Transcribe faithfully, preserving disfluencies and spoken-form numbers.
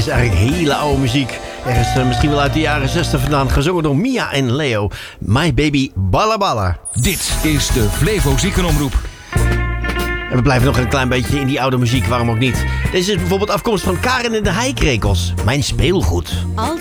eigenlijk hele oude muziek. Ergens uh, misschien wel uit de jaren zestig vandaan. Gezongen door Mia en Leo. My Baby Balla Balla. Dit is de Flevo Ziekenomroep. En we blijven nog een klein beetje in die oude muziek, waarom ook niet. Deze is bijvoorbeeld afkomstig van Karen en de Heikrekels. Mijn speelgoed.